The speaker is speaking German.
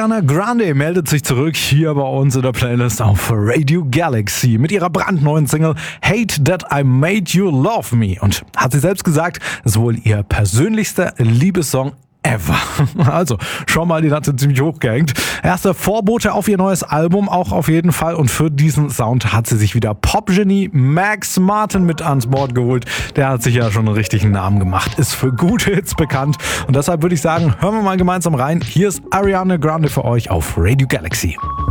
Ariana Grande meldet sich zurück hier bei uns in der Playlist auf Radio Galaxy mit ihrer brandneuen Single Hate That I Made You Love Me. Und hat sie selbst gesagt, es ist wohl ihr persönlichster Liebessong ever. Also, schon mal die Latte ziemlich hochgehängt. Erster Vorbote auf ihr neues Album auch auf jeden Fall. Und für diesen Sound hat sie sich wieder Pop-Genie Max Martin mit ans Board geholt. Der hat sich ja schon einen richtigen Namen gemacht. Ist für gute Hits bekannt. Und deshalb würde ich sagen, hören wir mal gemeinsam rein. Hier ist Ariana Grande für euch auf Radio Galaxy.